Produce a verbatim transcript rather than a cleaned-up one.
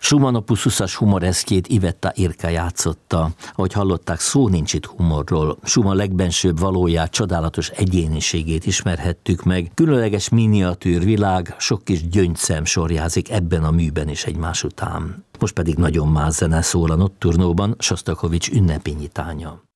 Schumann opus huszas humoreszkjét Ivetta Irka játszotta. Ahogy hallották, szó nincs itt humorról. Schumann legbensőbb valóját, csodálatos egyéniségét ismerhettük meg. Különleges miniatűr világ, sok kis gyöngyszem sorjázik ebben a műben is egymás után. Most pedig nagyon más zene szól a Notturnóban, Sosztakovics ünnepi nyitánya.